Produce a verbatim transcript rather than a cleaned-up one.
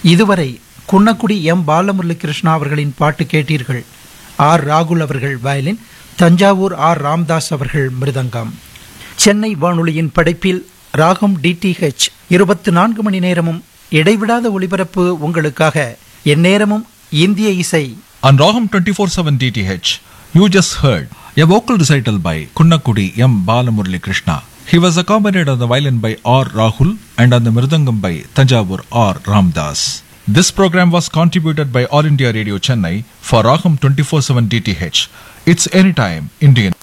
இதுவரை குன்னக்குடி எம் பாலமுரளி கிருஷ்ணா அவர்களின் பாட்டு கேட்டீர்கள். ஆர் ராகுல் அவர்கள் வயலின், தஞ்சாவூர் ஆர் ராம்தாஸ் அவர்கள் மிருதங்கம். சென்னை வானொலியின் படைப்பில் ராகம் டிடிஹெச் இருபத்தி நான்கு மணி நேரமும் இடைவிடாத ஒளிபரப்பு உங்களுக்காக. எந்நேரமும் இந்திய இசை. On Raham twenty-four seven D T H, you just heard a vocal recital by Kunnakudi M. Balamurali Krishna. He was accompanied on the violin by R. Rahul and on the mridangam by Tanjavur R. Ramdas. This program was contributed by All India Radio Chennai for Raham twenty-four seven D T H. It's anytime Indian.